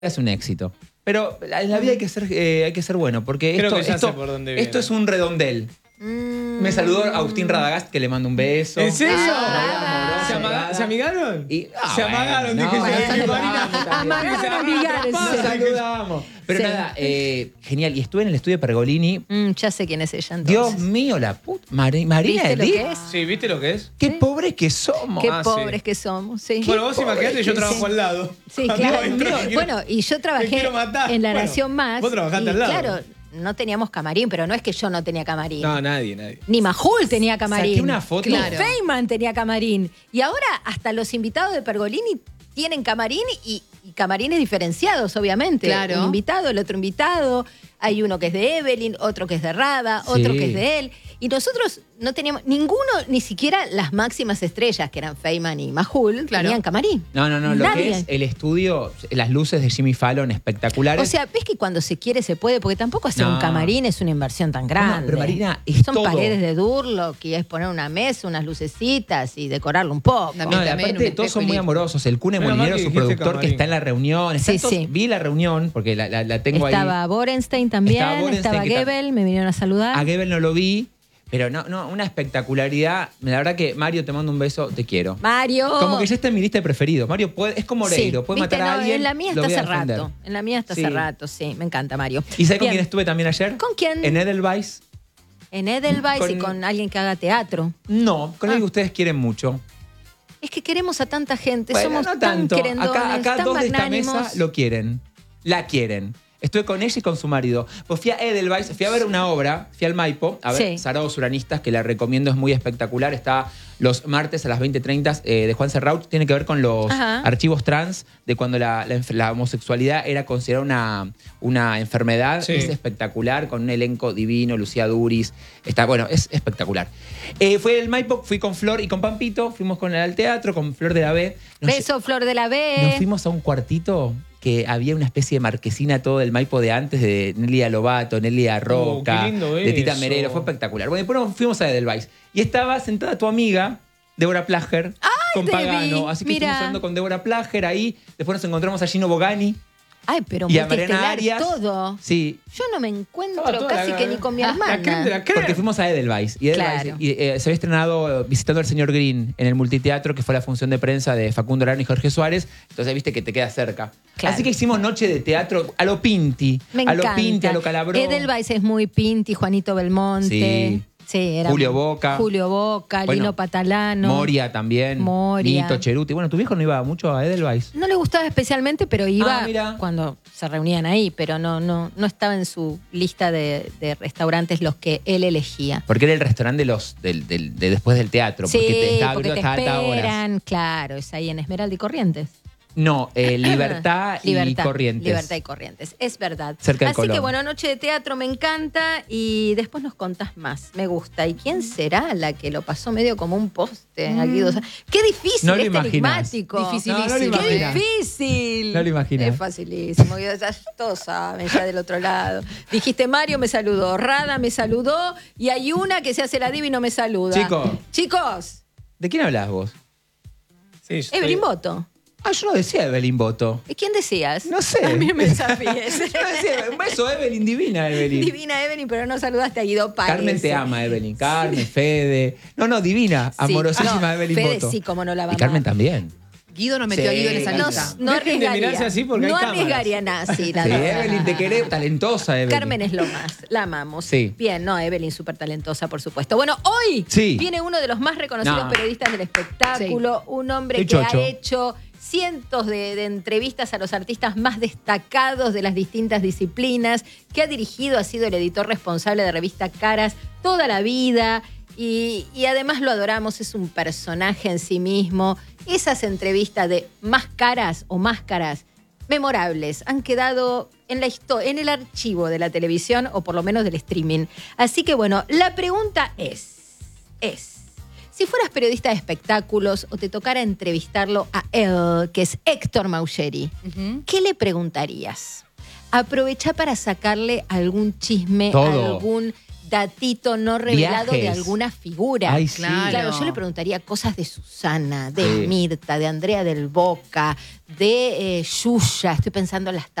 es un éxito. Pero en la vida hay que ser bueno, porque esto es un redondel. Me saludó Agustín Radagast, que le mando un beso. ¿En serio? ¿Se amigaron? Se amagaron, dije yo. Nos saludamos. Pero sí. Nada, genial. Y estuve en el estudio de Pergolini. Ya sé quién es ella, entonces. Dios mío, la puta. Marina ¿Viste lo que es? Sí, ¿viste lo que es? Qué pobres que somos. Qué pobres que somos, sí. Bueno, vos imaginate, yo trabajo al lado. Sí, claro. Bueno, y yo trabajé en La Nación Más. Vos trabajaste al lado. Claro, no teníamos camarín, pero no es que yo no tenía camarín. No, nadie. Ni Majul tenía camarín. Saqué una foto. Ni Feynman tenía camarín. Y ahora hasta los invitados de Pergolini tienen camarín y camarines diferenciados, obviamente. Claro. Un invitado, el otro invitado. Hay uno que es de Evelyn, otro que es de Rada, otro que es de él. Y nosotros no teníamos ninguno, ni siquiera las máximas estrellas, que eran Feynman y Majul, tenían camarín. No. Lo que es el estudio, las luces de Jimmy Fallon espectaculares. O sea, ves que cuando se quiere se puede, porque tampoco hacer un camarín es una inversión tan grande. No, pero Marina, es Son todo. paredes de Durlock y es poner una mesa, unas lucecitas y decorarlo un poco. No, aparte todos son muy amorosos. El Cune Molinero, su productor, que está en la reunión. Sí. Vi la reunión, porque la tengo ahí. Estaba Borenstein también, estaba Gebel, me vinieron a saludar. A Gebel no lo vi. Pero no, una espectacularidad. La verdad que, Mario, te mando un beso, te quiero. Mario. Como que ya está en mi lista de preferidos. Mario es como Oreiro, puede matar a alguien. En la mía está hace rato. En la mía está hace rato, sí. Me encanta, Mario. ¿Y sabes con quién estuve también ayer? ¿Con quién? En Edelweiss. En Edelweiss y con alguien que haga teatro. No, con alguien que ustedes quieren mucho. Es que queremos a tanta gente, bueno, somos no tan tanto. querendones, Acá tan dos de esta magnánimos. mesa lo quieren. La quieren. Estuve con ella y con su marido. Pues fui a Edelweiss, fui a ver una obra, fui al Maipo, a ver Sarados Uranistas, que la recomiendo, es muy espectacular. Está los martes a las 20:30 de Juan Serrauch. Tiene que ver con los archivos trans, de cuando la homosexualidad era considerada una enfermedad. Es espectacular, con un elenco divino, Lucía Duris. Es espectacular. Fui al Maipo, fui con Flor y con Pampito, fuimos con el al teatro, con Flor de la B. Beso, Flor de la B. Nos fuimos a un cuartito que había una especie de marquesina todo del Maipo de antes, de Nelia Lobato, Nelia Roca, de Tita Merelo. Fue espectacular. Bueno, después nos fuimos a Edelweiss. Y estaba sentada tu amiga, Débora Plager, con Pagano. Así que estuvimos hablando con Débora Plager ahí. Después nos encontramos a Gino Bogani. Ay, pero y a Mariana Arias. Todo. Sí. Yo no me encuentro casi que ni con mi hermana. Porque fuimos a Edelweiss. Y Edelweiss se había estrenado Visitando al Señor Green en el multiteatro, que fue la función de prensa de Facundo Arana y Jorge Suárez. Entonces viste que te queda cerca. Claro. Así que hicimos noche de teatro a lo Pinti. Me a encanta. Lo Pinti, a lo Calabró. Edelweiss es muy Pinti, Juanito Belmonte. Sí, era Julio Boca, Lino Patalano. Moria también. Nito Cheruti. Bueno, ¿tu viejo no iba mucho a Edelweiss? No le gustaba especialmente, pero iba cuando se reunían ahí, pero no estaba en su lista de restaurantes los que él elegía. Porque era el restaurante de después del teatro. Sí, porque te esperan, claro, es ahí en Esmeralda y Corrientes. No, Libertad y Corrientes. Libertad y Corrientes, es verdad. Cerca de Así Colón. que bueno, noche de teatro me encanta y después nos contás más, me gusta. ¿Y quién será la que lo pasó medio como un poste a Guido? Qué difícil, no lo imaginas. enigmático. Dificilísimo. Qué difícil. No lo imaginas. Es facilísimo, Guido, ya todos saben, ya del otro lado. Dijiste, Mario me saludó, Rada me saludó y hay una que se hace la diva y no me saluda. Chicos. ¿De quién hablas vos? Sí, Evelyn Boto. Yo no decía Evelyn Boto. ¿Y quién decías? No sé. A mí me desafíes. Yo decía, un beso, Evelyn, divina Evelyn. Divina Evelyn, pero no saludaste a Guido Páez. Carmen te ama, Evelyn. Carmen, Fede. No, divina, amorosísima Evelyn Fede Boto. sí, como no la va a Y Carmen también. Guido no metió a Guido en esa lista. No arriesgaría. Así porque no hay arriesgaría nada. Sí, Evelyn, te querés, talentosa Evelyn. Carmen es lo más, la amamos. Sí. Bien, Evelyn súper talentosa, por supuesto. Bueno, hoy viene uno de los más reconocidos periodistas del espectáculo, un hombre que ha hecho cientos de entrevistas a los artistas más destacados de las distintas disciplinas, que ha dirigido, ha sido el editor responsable de revista Caras toda la vida y además lo adoramos, es un personaje en sí mismo. Esas entrevistas de Más Caras o Máscaras memorables han quedado en el archivo de la televisión o por lo menos del streaming. Así que bueno, la pregunta es si fueras periodista de espectáculos o te tocara entrevistarlo a él, que es Héctor Maucheri, ¿qué le preguntarías? Aprovecha para sacarle algún chisme, algún datito no revelado Viajes. de alguna figura. Ay, sí. Claro, yo le preguntaría cosas de Susana, de Mirta, de Andrea del Boca, de Yuya. Estoy pensando en las